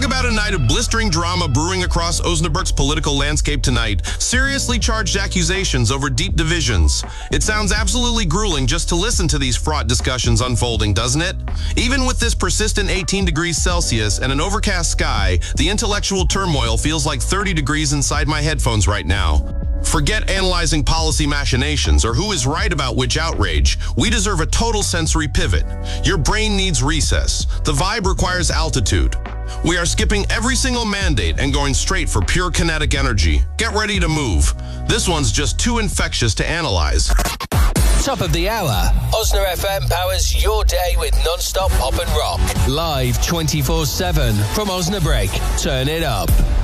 Talk about a night of blistering drama brewing across Osnabrück's political landscape tonight. Seriously charged accusations over deep divisions. It sounds absolutely grueling just to listen to these fraught discussions unfolding, doesn't it? Even with this persistent 18 degrees Celsius and an overcast sky, the intellectual turmoil feels like 30 degrees inside my headphones right now. Forget analyzing policy machinations or who is right about which outrage. We deserve a total sensory pivot. Your brain needs recess. The vibe requires altitude. We are skipping every single mandate and going straight for pure kinetic energy. Get ready to move. This one's just too infectious to analyze. Top of the hour. Osna FM powers your day with non-stop pop and rock. Live 24/7 from Osnabrück. Turn it up.